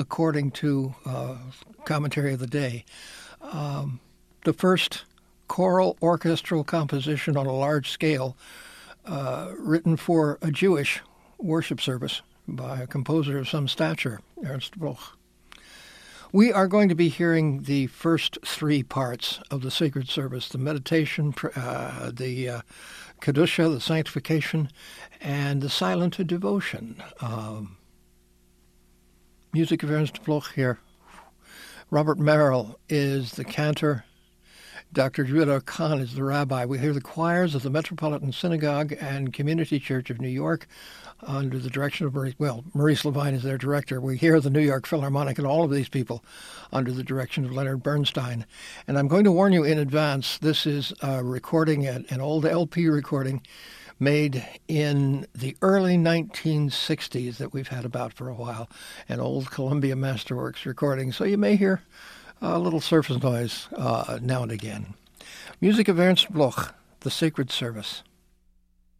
according to commentary of the day. The first choral orchestral composition on a large scale written for a Jewish worship service by a composer of some stature, Ernst Bloch. We are going to be hearing the first three parts of the sacred service, the meditation, the Kedusha, the sanctification, and the silent devotion. Music of Ernst Bloch here. Robert Merrill is the cantor. Dr. Judah Khan is the rabbi. We hear the choirs of the Metropolitan Synagogue and Community Church of New York under the direction of Maurice Levine is their director. We hear the New York Philharmonic and all of these people under the direction of Leonard Bernstein. And I'm going to warn you in advance, this is a recording, an old LP recording made in the early 1960s that we've had about for a while, an old Columbia Masterworks recording. So you may hear a little surface noise now and again. Music of Ernst Bloch, The Sacred Service.